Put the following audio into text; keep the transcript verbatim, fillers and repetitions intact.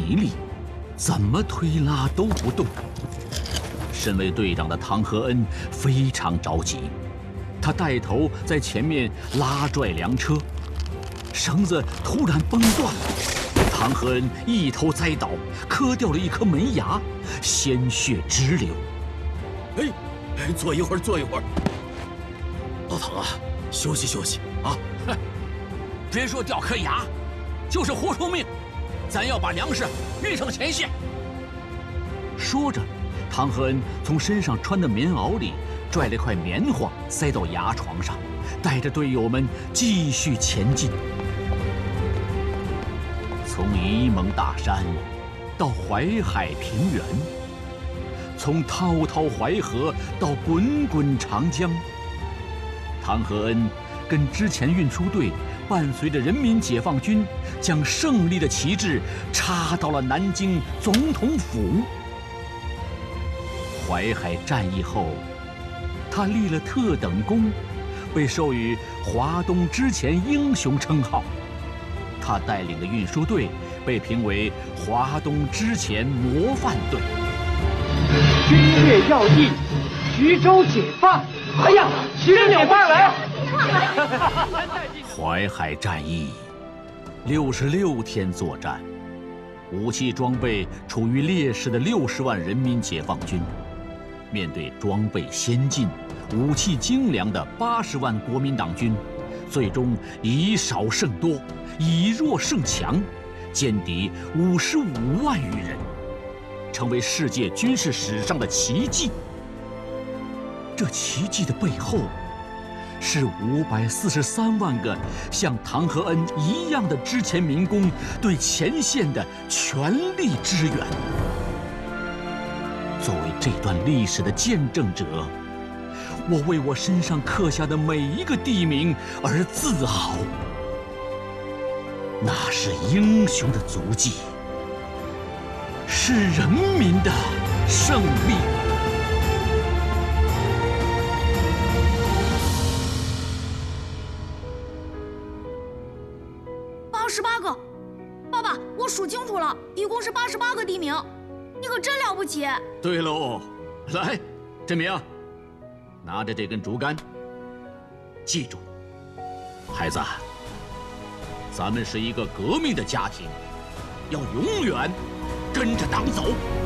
力，怎么推拉都不动。身为队长的唐和恩非常着急，他带头在前面拉拽粮车，绳子突然崩断了，唐和恩一头栽倒，磕掉了一颗门牙，鲜血直流。 哎，哎，坐一会儿，坐一会儿。老唐啊，休息休息啊！ 别说掉颗牙，就是活出命，咱要把粮食运上前线。说着，唐和恩从身上穿的棉袄里拽了块棉花塞到牙床上，带着队友们继续前进。从沂蒙大山到淮海平原，从滔滔淮河到滚滚长江，唐和恩跟之前运输队伴随着人民解放军，将胜利的旗帜插到了南京总统府。淮海战役后，他立了特等功，被授予华东之前英雄称号。他带领的运输队被评为华东之前模范队。 军略要地，徐州解放！哎呀，徐州解放来！ 淮海战役，六十六天作战，武器装备处于劣势的六十万人民解放军，面对装备先进、武器精良的八十万国民党军，最终以少胜多，以弱胜强，歼敌五十五万余人，成为世界军事史上的奇迹。这奇迹的背后，是五百四十三万个像唐和恩一样的之前民工对前线的全力支援。作为这段历史的见证者，我为我身上刻下的每一个地名而自豪。那是英雄的足迹，是人民的胜利。 八十八个，爸爸，我数清楚了，一共是八十八个地名，你可真了不起。 对喽，来，振明，拿着这根竹竿，记住，孩子，咱们是一个革命的家庭，要永远跟着党走。